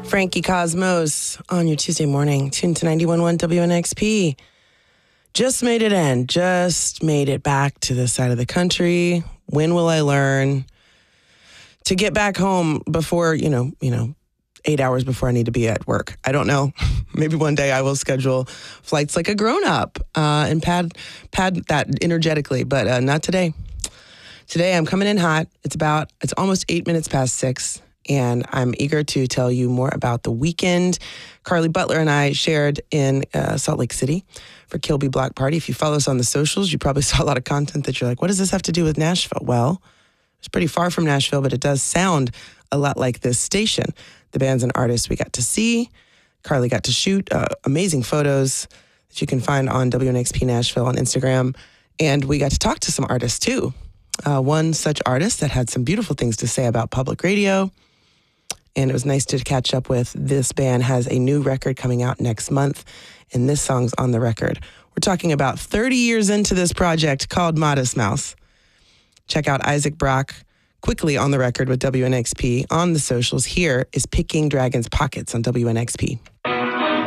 Frankie Cosmos on your Tuesday morning. Tuned to 91.1 WNXP. Just made it in. Just made it back to this side of the country. When will I learn to get back home before, 8 hours before I need to be at work? I don't know. Maybe one day I will schedule flights like a grown-up and pad that energetically, but not today. Today I'm coming in hot. It's almost 8 minutes past 6, and I'm eager to tell you more about the weekend Carly Butler and I shared in Salt Lake City for Kilby Block Party. If you follow us on the socials, you probably saw a lot of content that you're like, what does this have to do with Nashville? Well, it's pretty far from Nashville, but it does sound a lot like this station. The bands and artists we got to see. Carly got to shoot amazing photos that you can find on WNXP Nashville on Instagram. And we got to talk to some artists too. One such artist that had some beautiful things to say about public radio. And it was nice to catch up with. This band has a new record coming out next month, and this song's on the record. We're talking about 30 years into this project called Modest Mouse. Check out Isaac Brock quickly on the record with WNXP on the socials. Here is Picking Dragon's Pockets on WNXP.